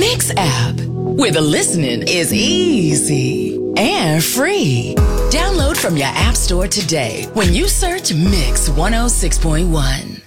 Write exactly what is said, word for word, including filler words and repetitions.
Mix app, where the listening is easy and free. Download from your app store today when you search Mix one oh six point one.